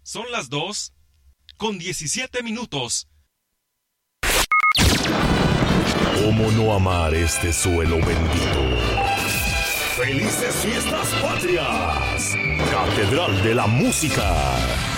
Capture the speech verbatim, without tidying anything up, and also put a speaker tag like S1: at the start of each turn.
S1: Son las dos con diecisiete minutos.
S2: ¿Cómo no amar este suelo bendito? ¡Felices Fiestas Patrias! Catedral de la Música.